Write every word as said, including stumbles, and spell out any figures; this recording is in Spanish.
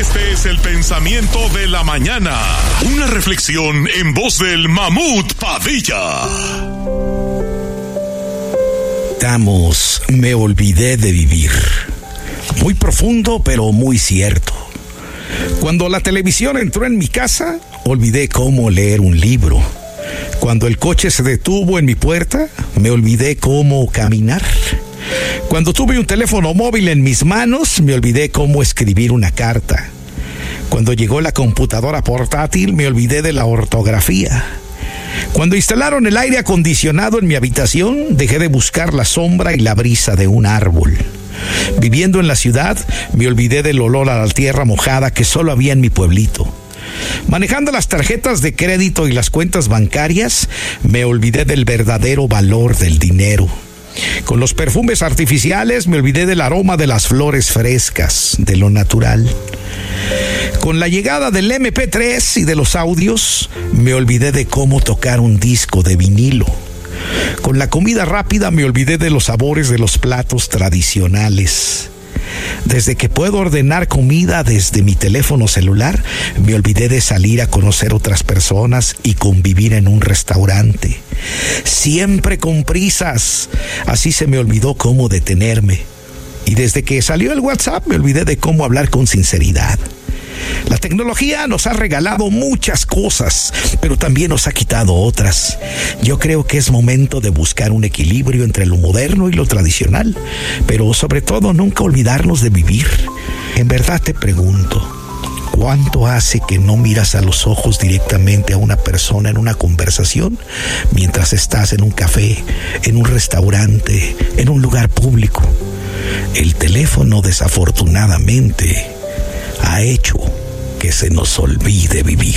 Este es el pensamiento de la mañana. Una reflexión en voz del Mamut Padilla. Estamos, me olvidé de vivir. Muy profundo, pero muy cierto. Cuando la televisión entró en mi casa, olvidé cómo leer un libro. Cuando el coche se detuvo en mi puerta, me olvidé cómo caminar. Cuando tuve un teléfono móvil en mis manos, me olvidé cómo escribir una carta. Cuando llegó la computadora portátil, me olvidé de la ortografía. Cuando instalaron el aire acondicionado en mi habitación, dejé de buscar la sombra y la brisa de un árbol. Viviendo en la ciudad, me olvidé del olor a la tierra mojada que solo había en mi pueblito. Manejando las tarjetas de crédito y las cuentas bancarias, me olvidé del verdadero valor del dinero. Con los perfumes artificiales me olvidé del aroma de las flores frescas, de lo natural. Con la llegada del eme pe tres y de los audios, me olvidé de cómo tocar un disco de vinilo. Con la comida rápida me olvidé de los sabores de los platos tradicionales. Desde que puedo ordenar comida desde mi teléfono celular, me olvidé de salir a conocer otras personas y convivir en un restaurante. Siempre con prisas, así se me olvidó cómo detenerme. Y desde que salió el WhatsApp me olvidé de cómo hablar con sinceridad. La tecnología nos ha regalado muchas cosas, pero también nos ha quitado otras. Yo creo que es momento de buscar un equilibrio entre lo moderno y lo tradicional, pero sobre todo nunca olvidarnos de vivir. En verdad te pregunto, ¿cuánto hace que no miras a los ojos directamente a una persona en una conversación mientras estás en un café, en un restaurante, en un lugar público? El teléfono, desafortunadamente, ha hecho que se nos olvide vivir.